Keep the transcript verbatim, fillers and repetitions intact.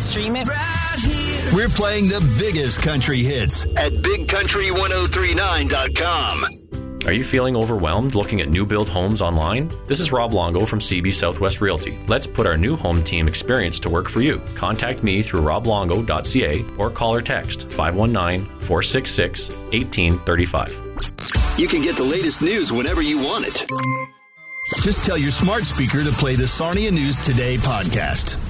stream it right here. We're playing the biggest country hits at big country ten thirty-nine dot com. Are you feeling overwhelmed looking at new build homes online? This is Rob Longo from C B Southwest Realty. Let's put our new home team experience to work for you. Contact me through rob longo dot c a or call or text five one nine, four six six, one eight three five. You can get the latest news whenever you want it. Just tell your smart speaker to play the Sarnia News Today podcast.